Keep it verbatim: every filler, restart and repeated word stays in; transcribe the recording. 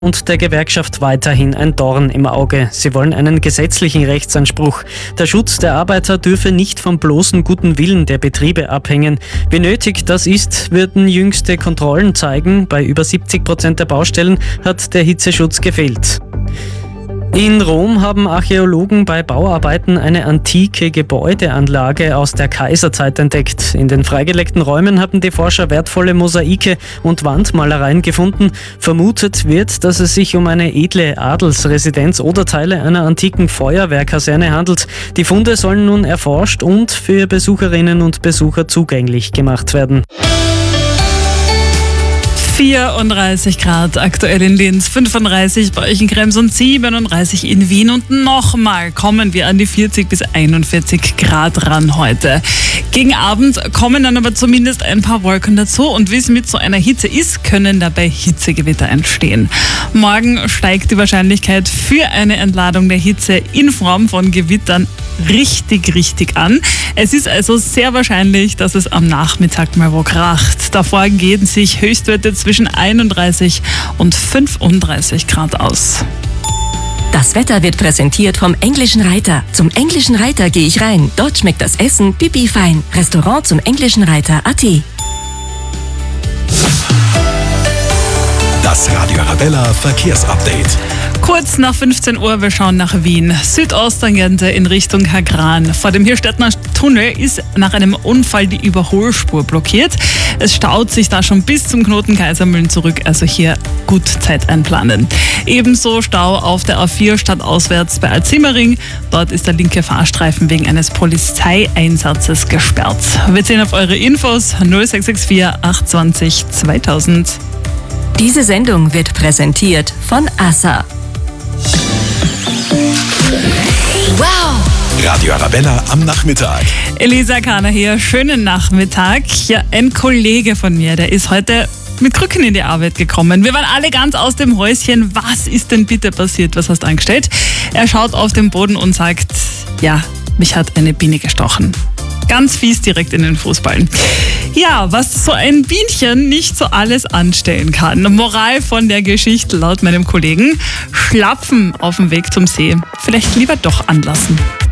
und der Gewerkschaft weiterhin ein Dorn im Auge. Sie wollen einen gesetzlichen Rechtsanspruch. Der Schutz der Arbeiter dürfe nicht vom bloßen guten Willen der Betriebe abhängen. Wie nötig das ist, würden jüngste Kontrollen zeigen. Bei über siebzig Prozent der Baustellen hat der Hitzeschutz gefehlt. In Rom haben Archäologen bei Bauarbeiten eine antike Gebäudeanlage aus der Kaiserzeit entdeckt. In den freigelegten Räumen haben die Forscher wertvolle Mosaike und Wandmalereien gefunden. Vermutet wird, dass es sich um eine edle Adelsresidenz oder Teile einer antiken Feuerwehrkaserne handelt. Die Funde sollen nun erforscht und für Besucherinnen und Besucher zugänglich gemacht werden. vierunddreißig Grad aktuell in Linz, fünfunddreißig bei euch in Krems und siebenunddreißig in Wien und nochmal kommen wir an die vierzig bis einundvierzig Grad ran heute. Gegen Abend kommen dann aber zumindest ein paar Wolken dazu und wie es mit so einer Hitze ist, können dabei Hitzegewitter entstehen. Morgen steigt die Wahrscheinlichkeit für eine Entladung der Hitze in Form von Gewittern richtig, richtig an. Es ist also sehr wahrscheinlich, dass es am Nachmittag mal wo kracht. Davor gehen sich Höchstwerte zwischen einunddreißig und fünfunddreißig Grad aus. Das Wetter wird präsentiert vom Englischen Reiter. Zum Englischen Reiter gehe ich rein. Dort schmeckt das Essen pipi fein. Restaurant zum Englischen Reiter Punkt at. Das Radio Arabella Verkehrsupdate. Kurz nach fünfzehn Uhr, wir schauen nach Wien. Südosttangente in Richtung Hagran. Vor dem Hirstettner Tunnel ist nach einem Unfall die Überholspur blockiert. Es staut sich da schon bis zum Knoten Kaisermühlen zurück, also hier gut Zeit einplanen. Ebenso Stau auf der A vier stadtauswärts bei Altsimmering. Dort ist der linke Fahrstreifen wegen eines Polizeieinsatzes gesperrt. Wir sehen auf eure Infos null sechs sechs vier acht zwei null zweitausend. Diese Sendung wird präsentiert von Assa. Wow! Radio Arabella am Nachmittag. Elisa Kahner hier, schönen Nachmittag. Ja, ein Kollege von mir, der ist heute mit Krücken in die Arbeit gekommen. Wir waren alle ganz aus dem Häuschen. Was ist denn bitte passiert? Was hast du angestellt? Er schaut auf den Boden und sagt, ja, mich hat eine Biene gestochen. Ganz fies direkt in den Fußballen. Ja, was so ein Bienchen nicht so alles anstellen kann. Moral von der Geschichte laut meinem Kollegen: Schlapfen auf dem Weg zum See. Vielleicht lieber doch anlassen.